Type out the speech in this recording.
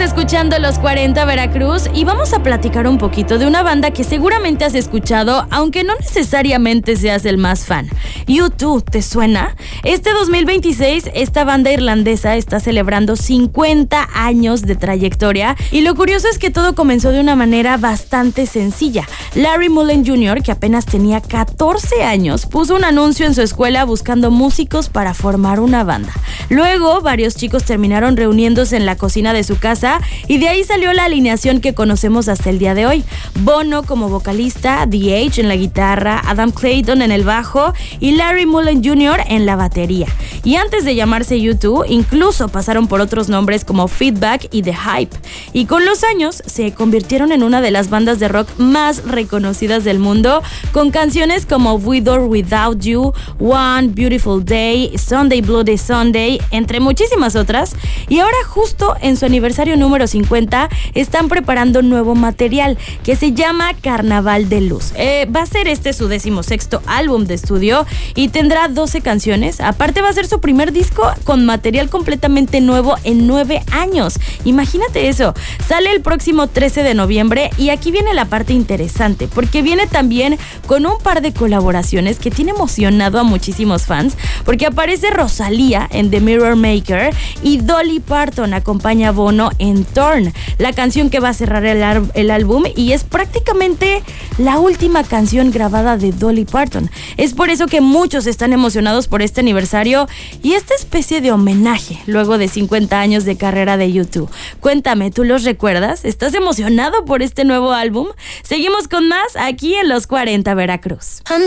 escuchando Los 40 Veracruz y vamos a platicar un poquito de una banda que seguramente has escuchado, aunque no necesariamente seas el más fan. U2, ¿te suena? Este 2026, esta banda irlandesa está celebrando 50 años de trayectoria y lo curioso es que todo comenzó de una manera bastante sencilla. Larry Mullen Jr., que apenas tenía 14 años, puso un anuncio en su escuela buscando músicos para formar una banda. Luego, varios chicos terminaron reuniéndose en la cocina de su casa y de ahí salió la alineación que conocemos hasta el día de hoy. Bono como vocalista, The Edge en la guitarra, Adam Clayton en el bajo y Larry Mullen Jr. en la batería. Y antes de llamarse U2, incluso pasaron por otros nombres como Feedback y The Hype. Y con los años se convirtieron en una de las bandas de rock más reconocidas del mundo, con canciones como With or Without You, One Beautiful Day, Sunday Bloody Sunday, entre muchísimas otras. Y ahora, justo en su aniversario número 50, están preparando nuevo material que se llama Carnaval de Luz. Va a ser su 16º álbum de estudio y tendrá 12 canciones. Aparte, va a ser su primer disco con material completamente nuevo en 9 años. Imagínate eso. Sale el próximo 13 de noviembre y aquí viene la parte interesante, porque viene también con un par de colaboraciones que tiene emocionado a muchísimos fans, porque aparece Rosalía en The Mirror Maker y Dolly Parton acompaña a Bono en Torn, la canción que va a cerrar el álbum y es prácticamente la última canción grabada de Dolly Parton. Es por eso que muchos están emocionados por este aniversario y esta especie de homenaje luego de 50 años de carrera de U2. Cuéntame, ¿tú los recuerdas? ¿Estás emocionado por este nuevo álbum? Seguimos con más aquí en Los 40 Veracruz.